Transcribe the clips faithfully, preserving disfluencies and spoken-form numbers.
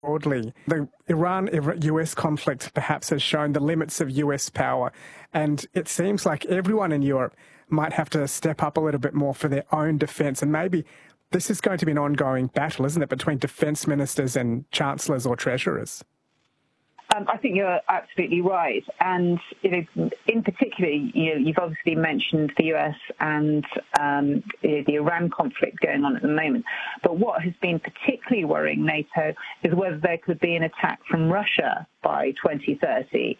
broadly. The Iran-U S conflict perhaps has shown the limits of U S power, and it seems like everyone in Europe might have to step up a little bit more for their own defence, and maybe this is going to be an ongoing battle, isn't it, between defence ministers and chancellors or treasurers? Um, I think you're absolutely right. And, you know, in particular, you know, you've obviously mentioned the U S and um, the Iran conflict going on at the moment. But what has been particularly worrying NATO is whether there could be an attack from Russia by twenty thirty.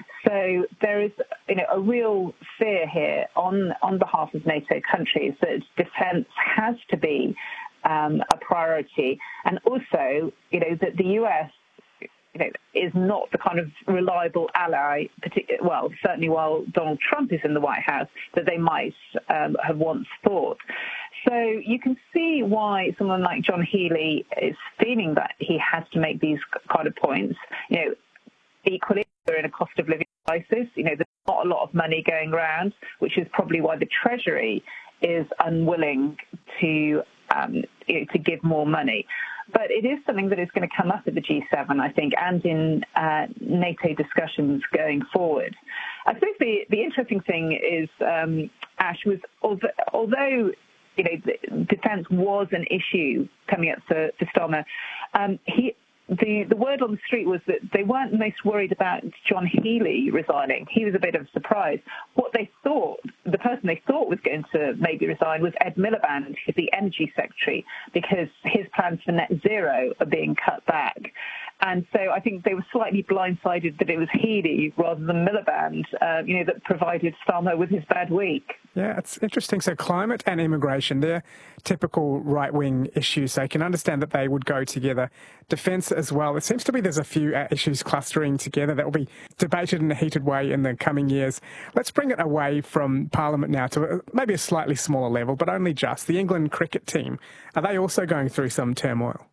So there is, you know, a real fear here on, on behalf of NATO countries that defence has to be um, a priority. And also, you know, that the U S You know, is not the kind of reliable ally, well, certainly while Donald Trump is in the White House, that they might um, have once thought. So you can see why someone like John Healey is feeling that he has to make these kind of points. You know, equally, we're in a cost of living crisis. You know, there's not a lot of money going around, which is probably why the Treasury is unwilling to um, you know, to give more money. But it is something that is going to come up at the G seven, I think, and in uh, NATO discussions going forward. I suppose the, the interesting thing is, um, Ash, was although, although you know, defence was an issue coming up for, for Starmer, um, he The, the word on the street was that they weren't most worried about John Healey resigning. He was a bit of a surprise. What they thought, the person they thought was going to maybe resign was Ed Miliband, who's the Energy Secretary, because his plans for net zero are being cut back. And so I think they were slightly blindsided that it was Healey rather than Miliband, uh, you know, that provided Starmer with his bad week. Yeah, it's interesting. So climate and immigration, they're typical right-wing issues. So you can understand that they would go together. Defence as well. It seems to be there's a few issues clustering together that will be debated in a heated way in the coming years. Let's bring it away from Parliament now to maybe a slightly smaller level, but only just. The England cricket team, are they also going through some turmoil?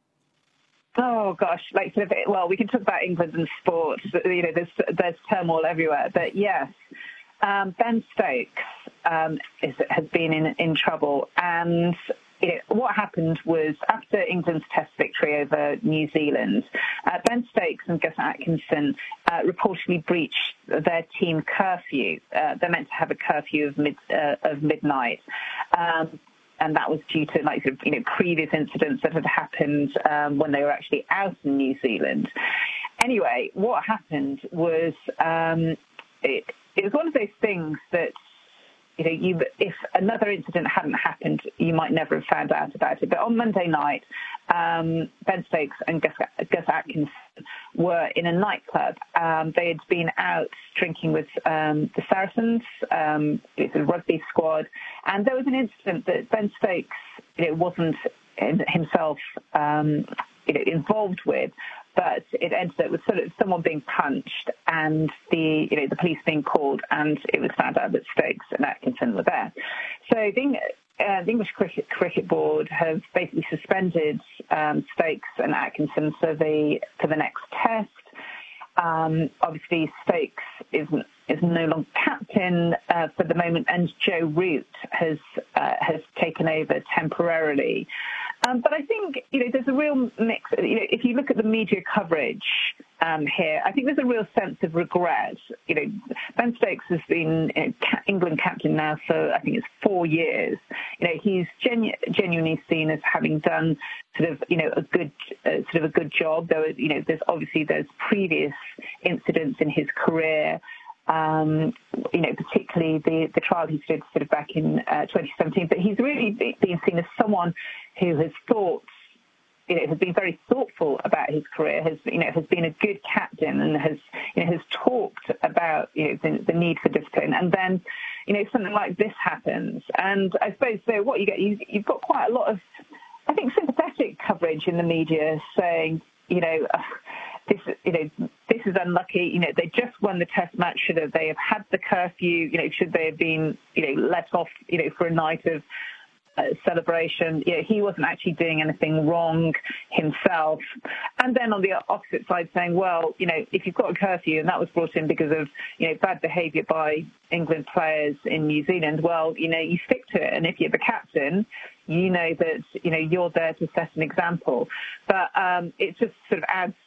Oh gosh, like well, we can talk about England and sport. You know, there's there's turmoil everywhere. But yes, um, Ben Stokes um, is, has been in in trouble, and you know, what happened was after England's Test victory over New Zealand, uh, Ben Stokes and Gus Atkinson uh, reportedly breached their team curfew. Uh, they're meant to have a curfew of mid uh, of midnight. Um, And that was due to like sort of, you know, previous incidents that had happened um, when they were actually out in New Zealand. Anyway, what happened was um, it, it was one of those things that, you know, you, if another incident hadn't happened, you might never have found out about it. But on Monday night, um, Ben Stokes and Gus, Gus Atkinson were in a nightclub. Um, they had been out drinking with um, the Saracens, um, it's a rugby squad, and there was an incident that Ben Stokes, you know, wasn't himself um, you know, involved with, but it ended up with sort of someone being punched and the you know the police being called, and it was found out that Stokes and Atkinson were there. So the, uh, the English Cricket, Cricket Board have basically suspended um, Stokes and Atkinson for the for the next test. Um, obviously, Stokes is is no longer captain uh, for the moment, and Joe Root has uh, has taken over temporarily. Um, but I think, you know, there's a real mix. You know, if you look at the media coverage um, here, I think there's a real sense of regret. You know, Ben Stokes has been you know, England captain now for, I think it's four years. You know, he's genu- genuinely seen as having done sort of, you know, a good, uh, sort of a good job. Though, you know, there's obviously there's previous incidents in his career. Um, you know, particularly the, the trial he stood sort of back in uh, twenty seventeen. But he's really been seen as someone who has thought, you know, has been very thoughtful about his career, has, you know, has been a good captain and has, you know, has talked about, you know, the, the need for discipline. And then, you know, something like this happens. And I suppose, so what you get, you, you've got quite a lot of, I think, sympathetic coverage in the media saying, you know, uh, this, you know, this is unlucky. You know, they just won the Test match. Should have they have had the curfew? You know, should they have been, you know, let off, you know, for a night of uh, celebration? You know, he wasn't actually doing anything wrong himself. And then on the opposite side, saying, well, you know, if you've got a curfew and that was brought in because of, you know, bad behaviour by England players in New Zealand, well, you know, you stick to it. And if you're the captain, you know that, you know, you're there to set an example. But um, it just sort of adds